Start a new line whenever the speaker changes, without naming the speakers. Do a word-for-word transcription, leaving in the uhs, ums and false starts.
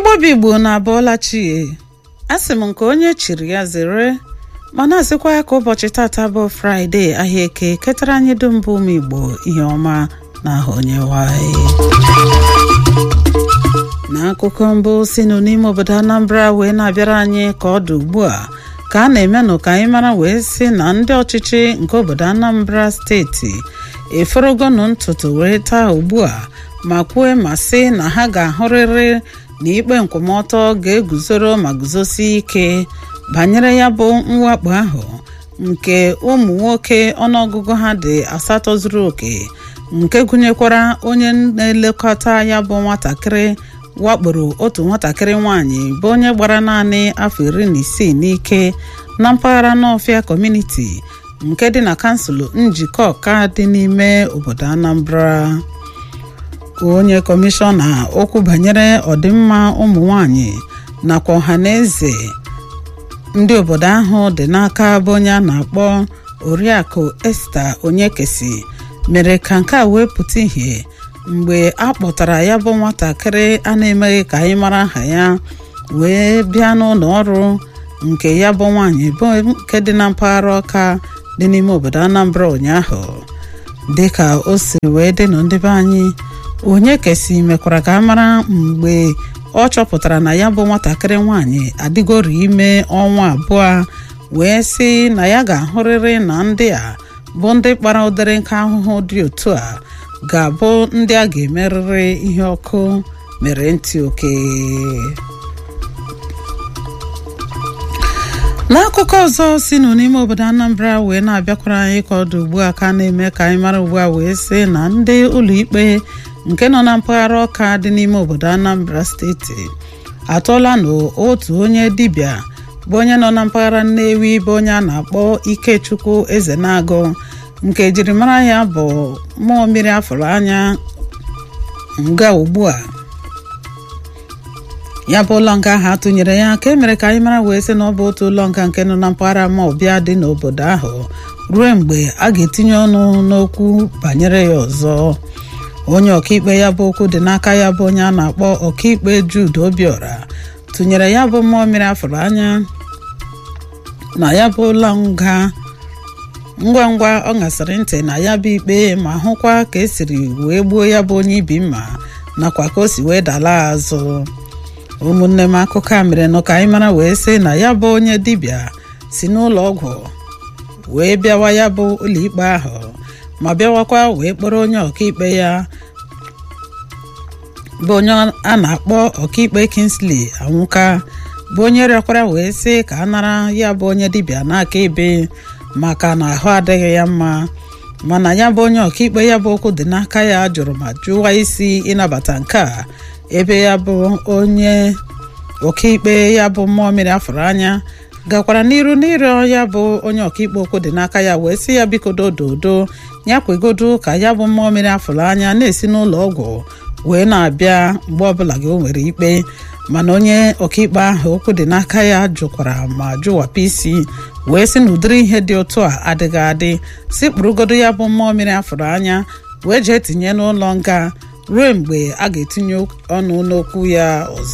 Mgbobi Igbo na-abọọla chi. Asị m nke onye chiri ya zere, mana asịkwa ya ka ụbọchị tata bụ Fraịde ahịa eke ketara anyị dum bụ ụmụ Igbo ihe ọma n'aha onye nwanyị. N'akụkọ mbụ si n'ime obodo Anambra wee na-abịara anyị ka ọ dị ugbu a ka a na-emenụ ka anyị mara wee sị na ndị ọchịchị nke obodo Anambra steeti eferogonu ntutu wee taa ugbu a ma kwue ma sị na ha ga-ahụrịrị na ikpe nkwụmọtọ ga-eguzoro ma guzosi ike banyere ya bụ mwakpo ahụ nke ụmụ nwoke ọnụọgụgụ ha dị asatọ zuru oke nke gụnyekwara onye na-elekọta ya bụ nwatakịrị wakporo otu nwatakịrị nwanyị bụ onye gbara naanị afọ iri na isii n'ike na mpaghara Nọfịa kọmuniti nke dị na kansụl njikọ ọka dị n'ime obodo Anambra. Onye kọmishọna okwu banyere ọdịmma ụmụ nwanyị nakwa ọhaneze ndị obodo ahụ dị n'aka bụ onye a na-akpọ Oriakụ Esther Onyekesi mere ka nke a wee pụta ihe mgbe a kpọtara ya bụ nwatakịrị a na-emeghị ka anyị mara aha ya wee bịa n'ụlọ ọrụ nke ya bụ nwaanyị bụ nke dị na mpaghara Ọka dị n'ime obodo Anambra ụnyaahụ. Dịka o si wee dị na ndị be anyị, Onyekesi mekwara ka a mara mgbe ọ chọpụtara na ya bụ nwatakịrị nwaanyị adịgoro ime ọnwa abụọ wee sị na ya ga-ahụrịrị na ndị a bụ ndị kpara ụdịrị nke ahụhụ dị otu a ga-abụ ndị a ga-emerịrị ihe ọkụ mere ntị oke. N'akụkọ ọzọ si n'ime obodo Anambra wee na-abịakwara anyị ka ọ dị ugbu a ka na-eme ka anyị mara ugbu a wee sị na ndị ụlọikpe nke nọ na mpaghara Ọka dị n'ime obodo Anambra steeti atọọla n'otu onye dibịa bụ onye nọ na mpaghara Nnewi bụ onye a na-akpọ Ikechukwu Ezenagụ nke jirimara ya bụ mmụọ mmiri afụrụ anya nga ugbu a. Ya bụ ụlọ nga ahụ atụnyere ya ka emere ka anyị mara wee sị na ọ bụ otu ụlọ nga nke nọ na mpaghara Amaọbịa dị n'obodo ahụ ruo mgbe a ga-etinye ọnụ n'okwu banyere ya ọzọ. Onye ọkaikpe ya bụ okwu dị n'aka ya bụ onye a na-akpọ ọkaikpe Jude Obiora tụnyere ya bụ mmụọ mmiri afụrụ anya na ya bụ ụlọ nga ngwa ngwa ọ ṅasịrị ntị na ya bụ ikpe ma hụkwa ka esiri wee gbuo ya bụ onye ibi mma nakwa ka o si wee dala azụ. Ụmụnne m, akụkọ a mere nụ ka anyị mara wee sị na ya bụ onye dibịa si n'ụlọ ọgwụ wee bịawa ya bụ ụlọikpe ahụ ma bịawakwa wee kpọrọ onye ọkaikpe ya bụ onye a na-akpọ ọkaikpe Kingsley Anwụka bụ onye rịọkwara wee sị ka a nara ya bụ onye dibịa n'aka ebe maka na ahụ adịghị ya mma, mana ya bụ onye ọkaikpe ya bụ okwu dị n'aka ya jụrụ ma jụwa isi ịnabata nke a ebe ya bụ onye ọkaikpe ya bụ mmụọ mmiri afụrụ anya gakwara n'iru n'ịrịọ ya bụ onye ọkaikpe okwu dị n'aka ya wee sị ya biko dododo ya kwegodo ka ya bụ mmụọ mmiri afụrụ anya na-esi n'ụlọ ọgwụ wee na-abịa mgbe ọbụla gị o nwere ikpe. Mana onye ọkaikpe ahụ okwu dị n'aka ya jụkwara ma jụwapụ isi wee sị na ụdịrị ihe dị otu a adịghị adị, si kpụrụgodo ya bụ mmụọ mmiri afụrụ anya wee jee tinye n'ụlọ nga ruo mgbe a ga-etinye ọnụ n'okwu ya ọzọ.